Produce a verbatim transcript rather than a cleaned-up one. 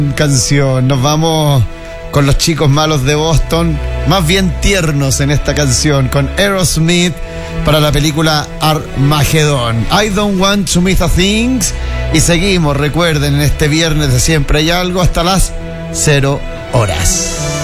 canción. Nos vamos con los chicos malos de Boston, más bien tiernos en esta canción, con Aerosmith para la película Armageddon. I don't want to miss a thing. Y seguimos, recuerden, en este viernes de Siempre Hay Algo hasta las cero horas.